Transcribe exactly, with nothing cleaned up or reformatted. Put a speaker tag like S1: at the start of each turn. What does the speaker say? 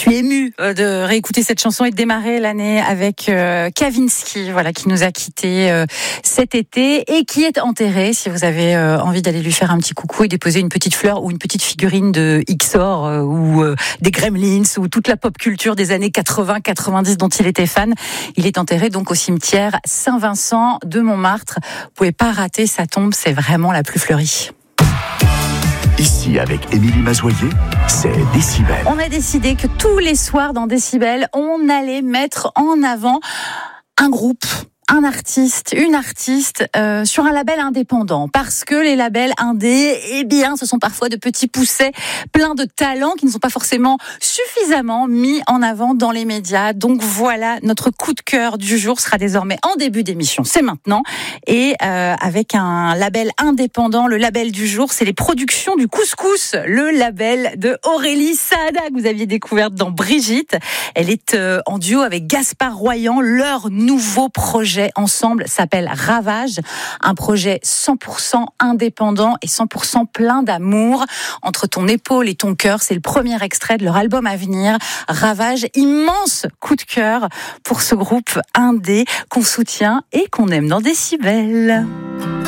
S1: suis émue de réécouter cette chanson et de démarrer l'année avec euh, Kavinsky, voilà, qui nous a quittés euh, cet été et qui est enterré. Si vous avez euh, envie d'aller lui faire un petit coucou et déposer une petite fleur ou une petite figurine de X O R euh, ou euh, des Gremlins ou toute la pop culture des années quatre-vingts quatre-vingt-dix dont il était fan, il est enterré donc au cimetière Saint-Vincent de Montmartre. Vous pouvez pas rater sa tombe, c'est vraiment la plus fleurie.
S2: Ici, avec Émilie Mazoyer, c'est Décibel.
S1: On a décidé que tous les soirs dans Décibel, on allait mettre en avant un groupe, un artiste, une artiste euh, sur un label indépendant. Parce que les labels indés, eh bien, ce sont parfois de petits poussets pleins de talents qui ne sont pas forcément suffisamment mis en avant dans les médias. Donc voilà, notre coup de cœur du jour sera désormais en début d'émission. C'est maintenant. Et euh, avec un label indépendant, le label du jour, c'est les Productions du Couscous, le label de Aurélie Saada que vous aviez découverte dans Brigitte. Elle est euh, en duo avec Gaspard Royan. Leur nouveau projet ensemble s'appelle Ravage, un projet cent pour cent indépendant et cent pour cent plein d'amour. Entre ton épaule et ton cœur, c'est le premier extrait de leur album à venir, Ravage. Immense coup de cœur pour ce groupe indé qu'on soutient et qu'on aime dans Décibel.